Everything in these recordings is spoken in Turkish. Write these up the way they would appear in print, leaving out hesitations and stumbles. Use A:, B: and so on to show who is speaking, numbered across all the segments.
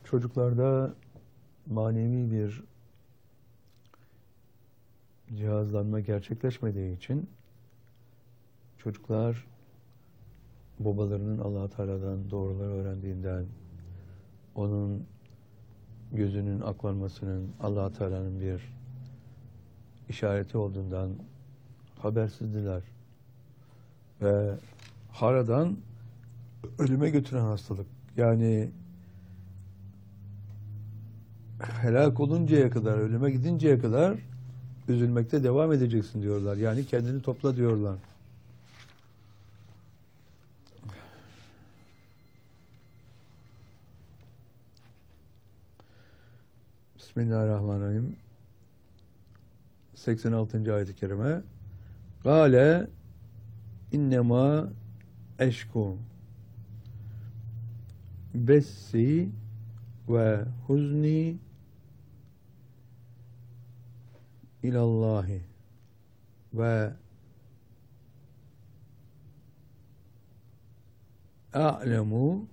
A: Çocuklarda manevi bir cihazlanma gerçekleşmediği için çocuklar babalarının Allah-u Teala'dan doğruları öğrendiğinden, onun gözünün aklanmasının Allah-u Teala'nın bir işareti olduğundan habersizdiler. Ve haradan ölüme götüren hastalık. Yani helak oluncaya kadar, ölüme gidinceye kadar üzülmekte devam edeceksin diyorlar. Yani kendini topla diyorlar. Bismillahirrahmanirrahim. 86. ayet-i kerime. Gale innema eşku bessi ve huzni ilallahi ve a'lemu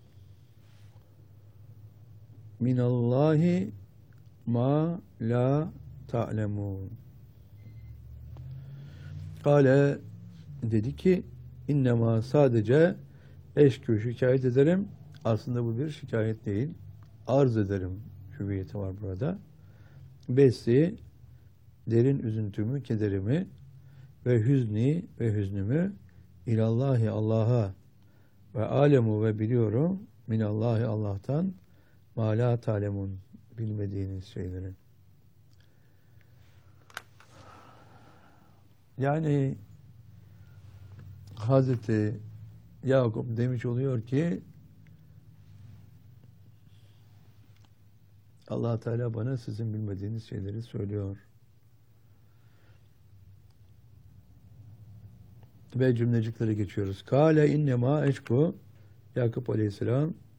A: minallahi ma la ta'lemun. Kale dedi ki innema sadece eşkü şikayet ederim. Aslında bu bir şikayet değil. Arz ederim hüviyeti var burada. Bessi derin üzüntümü, kederimi ve hüzni ve hüznümü ilallahi Allah'a ve alemu ve biliyorum minallahi Allah'tan ma la ta'lemun bilmediğiniz şeyleri. Yani Hazreti Yakup demiş oluyor ki Allah Teala bana sizin bilmediğiniz şeyleri söylüyor. Ve cümlecikleri geçiyoruz. Kâle innema eşku Yakup Aleyhisselam